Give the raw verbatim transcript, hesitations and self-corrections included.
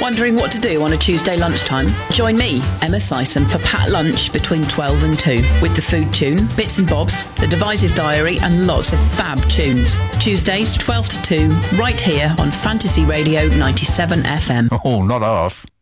Wondering what to do on a Tuesday lunchtime? Join me, Emma Sison, for Pat Lunch between twelve and two with the food tune, bits and bobs, the Devices Diary and lots of fab tunes. Tuesdays twelve to two, right here on Fantasy Radio ninety-seven F M. Oh, not half.